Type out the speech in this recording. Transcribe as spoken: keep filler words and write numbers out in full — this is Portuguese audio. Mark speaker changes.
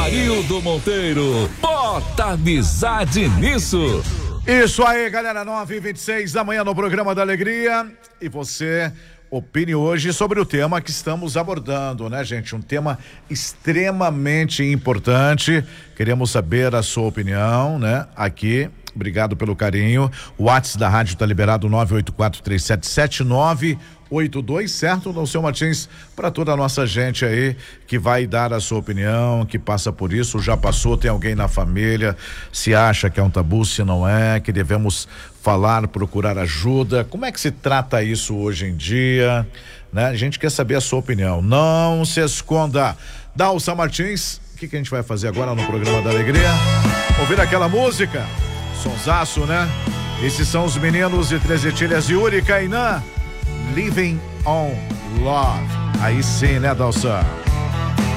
Speaker 1: Arildo Monteiro, bota amizade nisso.
Speaker 2: Isso aí, galera, nove e vinte e seis da manhã no programa da Alegria. E você opine hoje sobre o tema que estamos abordando, né, gente? Um tema extremamente importante. Queremos saber a sua opinião, né? Aqui, obrigado pelo carinho. O WhatsApp da rádio tá liberado nove oito quatro três sete sete nove oito dois, certo, não, seu Martins? Para toda a nossa gente aí que vai dar a sua opinião, que passa por isso, já passou, tem alguém na família, se acha que é um tabu, se não é, que devemos falar, procurar ajuda. Como é que se trata isso hoje em dia, né? A gente quer saber a sua opinião. Não se esconda. Dalsa Martins, o que que a gente vai fazer agora no programa da Alegria? Ouvir aquela música, sonsaço, né? Esses são os meninos de Três Etilhas, Yuri, Kainan, Living on Love. Aí sim, né, Dalsa?